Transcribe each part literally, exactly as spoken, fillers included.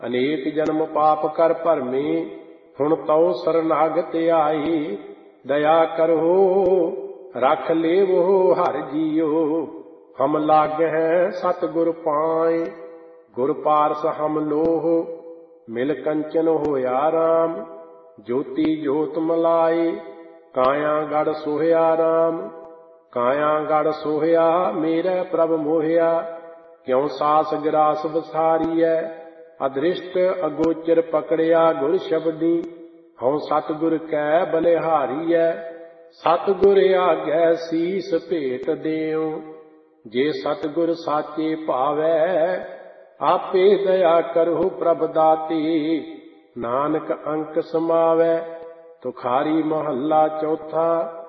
अनेक जन्म पाप कर भरमे, हुण तौ शरणागत आई। दया करो रख लेवो हर जियो, हम लागे हैं सतगुर पाए। गुर पारस हम लोह, मिल कंचन होया राम। ज्योति ज्योत मलाए, काया गढ़ सोहया राम। काया गढ़ सोहया मेरे प्रभ मोहया, क्यों सास गिरास बसारीऐ। अदृष्ट अगोचर पकड़िया गुर शब्दी, हऊँ सतगुर कै बलिहारीऐ। सतगुर आगे सीस भेट देओ, जे सतगुर साचे भावै। आपे दया करो प्रभ दाते, नानक अंक समावै। तुखारी महला चौथा।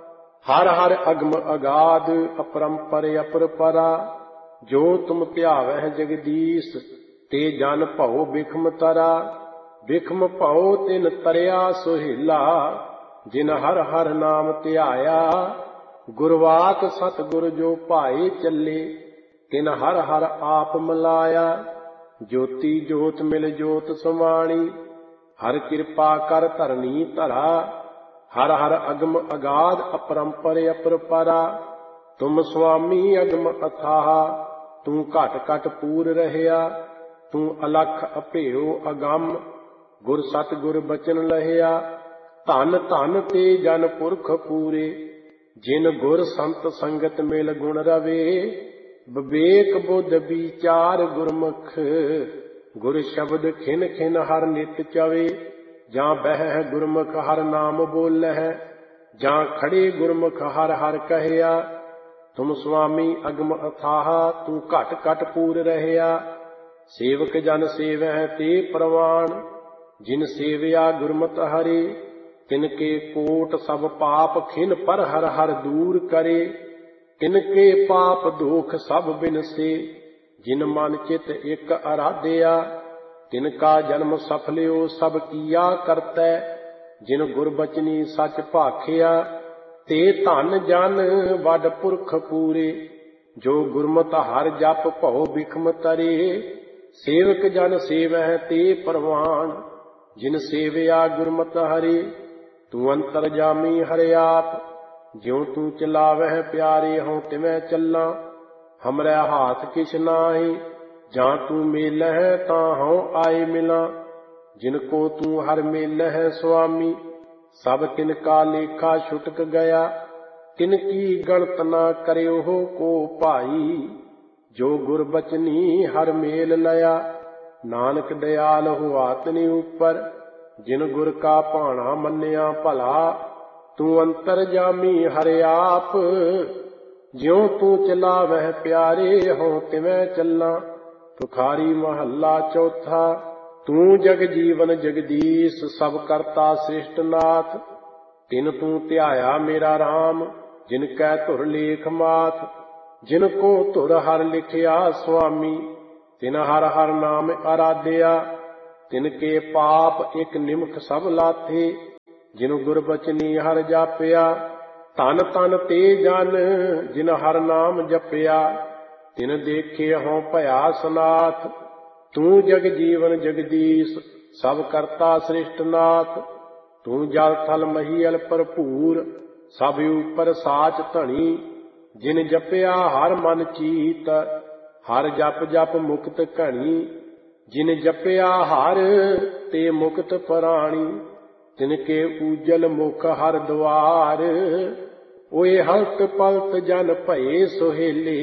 हर हर अगम अगाध, अपरंपर अपरपरा। जो तुम ध्यावह जगदीश, ते जन भਉ बिखम तरा। बिखम भਉ तिन तरिया सुहेला, जिन हर हर नाम ध्याया। गुरवाक सतगुर जो भाए चले, तिन हर हर आप मिलाया। ज्योति ज्योत मिल ज्योत समाणी, हर कृपा कर धरनी धरा। हर हर अगम अगाध, अपरंपर अपरपरा। तुम स्वामी अगम अथाह, तू घट घट पूर रहया। तू अलख अभेओ अगम, गुर सतगुर बचन लहिया। धन धन ते जन पुरख पूरे, जिन गुर संत संगत मिल गुण रवे। विवेक बुद्ध विचार गुरमुख, गुर शब्द खिन खिन हर नित चवे। जां बह गुरमुख हर नाम बोलह, जां खड़े गुरमुख हर हर कहया। तुम स्वामी अगम अथाह, तू घट घट पूर रहया। सेवक जन सेवह ते प्रवान, जिन सेवया गुरमत हरे। तिनके कोट सब पाप खिन पर हर हर दूर करे। तिनके पाप दोख सब बिनसे, जिन मन चित एक आराध्या। तिनका जन्म सफल्यो सब किया करतै, जिन गुरबचनी सच भाखिया। ते धन जन वड पुरख पूरे, जो गुरमत हर जप भਉ बिखम तरे। सेवक जन सेवह ते परवान, जिन सेवया गुरमत हरे। तू अंतर जामी हरे आप, ज्यों तू चलावह प्यारे हों तिवै चलां। हमरे हाथ किछ नाहि, जां तू मेलह तां हऊँ आए मिलां। जिनको तू हर मेलह स्वामी, सब तिनका लेखा छुटक गया। तिनकी गणत ना करियो को भाई, जो गुरबचनी हर मेल लया। नानक दयाल हुआ तिनि ऊपर, जिन गुर का भाणा मन्निया भला। तू अंतर जामी हरे आप, ज्यों तू चलावह प्यारे हों तिवै चलां। तुखारी महला चौथा। तू जग जीवन जगदीश, सब करता सृष्ट नाथ। तिन तू ध्याया मेरा राम, जिनकै धुर लेख माथ। जिनको धुर हर लिखिया स्वामी, तिन हर हर नाम आराध्या। तिनके पाप एक निमख सब लाथे, जिन गुरबचनी हर जापिया। धन धन ते जन, जिन हर नाम जपिया। तिन देखे हों भया सनाथ। तू जग जीवन जगदीश, सब करता सृष्ट नाथ। तू जल थल महीयल भरपूर, सब ऊपर साच धनी। जिन जपिया हर मन चीत, हर जप जप मुक्त घणी। जिन जपिया हर ते मुक्त प्राणी, तिनके ऊजल मुख हर द्वार। ओए हलत पलत जन भये सुहेले,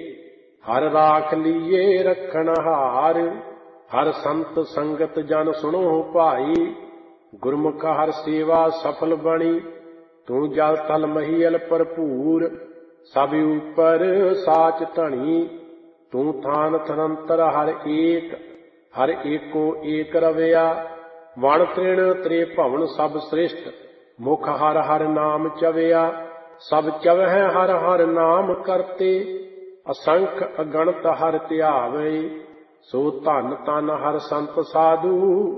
हर राख लीए रखन हार। हर संत संगत जन सुनो भाई, गुरमुख हर सेवा सफल बणी। तू जल थल महीयल भरपूर, सब ऊपर साच धनी। तू थान थनंतर हर एक, हर एको एक रविया। वण तृण त्रे भवन सब सृष्ट, मुख हर हर नाम चविया। सब चवह हर हर नाम करते, असंख अगणत हर ध्यावे। सो धन तन हर संत साधु,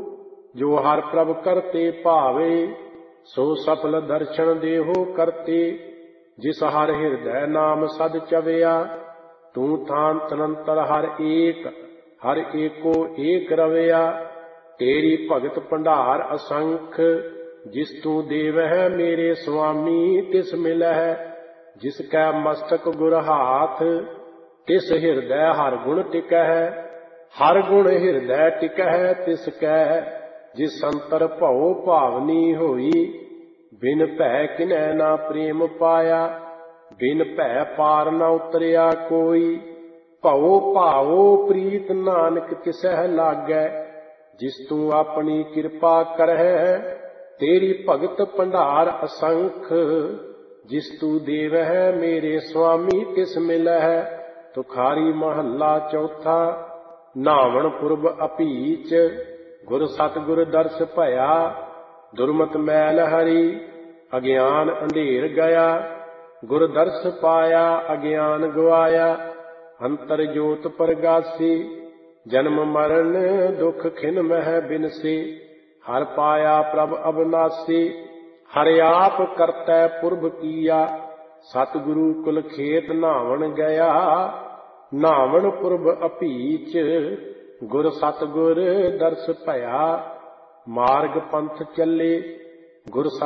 जो हर प्रभ करते भावे। सो सफल दर्शन देहो करते, जिस हर हृदय नाम सद चविया। तू थान तनंतर हर एक, हर एको एक रविया। ਤੇਰੀ ਭਗਤ ਭੰਡਾਰ ਅਸੰਖ। ਜਿਸ ਤੂੰ ਦੇਵਹਿ ਮੇਰੇ ਸੁਆਮੀ ਤਿਸ ਮਿਲਹਿ। ਜਿਸ ਕੈ ਮਸਤਕ ਗੁਰ ਹਾਥ ਤਿਸ ਹਿਰਦੈ ਹਰਿ ਗੁਣ ਟਿਕਹਿ। ਹਰਿ ਗੁਣ ਹਿਰਦੈ ਟਿਕਹਿ ਤਿਸ ਕੈ ਜਿਸ ਸੰਤਰ ਭਉ ਭਾਵਨੀ ਹੋਈ। ਬਿਨ ਭੈ ਕਿਨੈ ਨਾ ਪ੍ਰੇਮ ਪਾਇਆ ਬਿਨ ਭੈ ਪਾਰ ਨ ਉਤਰਿਆ ਕੋਈ। ਭਉ ਭਾਵੋ ਪ੍ਰੀਤ ਨਾਨਕ ਤਿਸਹਿ ਲਾਗੈ। ਜਿਸ ਤੂੰ ਆਪਣੀ ਕਿਰਪਾ ਕਰਹਿ ਤੇਰੀ ਭਗਤ ਭੰਡਾਰ ਅਸੰਖ। ਜਿਸ ਤੂੰ ਦੇਵਹਿ ਮੇਰੇ ਸੁਆਮੀ ਤਿਸ ਮਿਲਹਿ। ਤੁਖਾਰੀ ਮਹੱਲਾ ਚੌਥਾ। ਨਾਵਣ ਪੁਰਬ ਅਭੀਚ ਗੁਰ ਸਤਿਗੁਰ ਦਰਸ ਭਇਆ। ਦੁਰਮਤ ਮੈਲ ਹਰੀ ਅਗਿਆਨ ਅੰਧੇਰ ਗਿਆ। ਗੁਰ ਦਰਸ ਪਾਇਆ ਅਗਿਆਨ ਗਵਾਇਆ। ਅੰਤਰ ਜੋਤ ਪ੍ਰਗਾਸੀ ਜਨਮ ਮਰਨ ਦੁਖ ਖਿਨ ਮਹਿ ਬਿਨਸੀ। ਹਰਿ ਪਾਇਆ ਪ੍ਰਭ ਅਬਨਾਸੀ ਹਰਿ ਆਪ ਕਰਤੈ ਪੁਰਬ ਕੀਆ। ਸਤਿਗੁਰੂ ਕੁਲ ਖੇਤ ਨਾਵਣ ਗਿਆ। ਨਾਵਣ ਪੁਰਬ ਅਭੀਚ ਗੁਰ ਸਤਿਗੁਰ ਦਰਸ ਭਇਆ। ਮਾਰਗ ਪੰਥ ਚੱਲੇ ਗੁਰ